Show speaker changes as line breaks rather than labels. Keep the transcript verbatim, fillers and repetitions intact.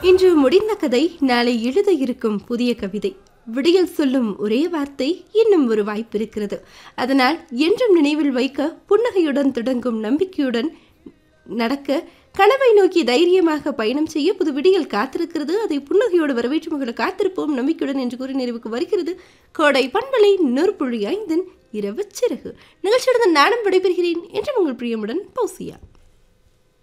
இன்று முடிந்த கதை நாளை எழுத இருக்கும் புதிய கவிதை. விடியல் சொல்லும் ஒரே வார்த்தை இன்னும் ஒரு வாய்ப்பு இருக்கிறது. அதனால் என்றும் நினைவில் வைக்க புன்னகையுடன் தொடங்கும் நம்பிக்கையுடன் நடக்க கனவை நோக்கி தைரியமாக பயணம் செய்ய புது விடியல் காத்திருக்கிறது. அதை புன்னகையோடு வரவேற்று மகளை காத்திருப்போம் நம்பிக்கையுடன் என்று கூறி நிறைவுக்கு வருகிறது கோடை பண்பலை நூறு ஐந்தின் இரவு சிறகு நிகழ்ச்சியுடன் நானும் விடைபெறுகிறேன் என்று உங்கள் பிரியமுடன் பௌசியா.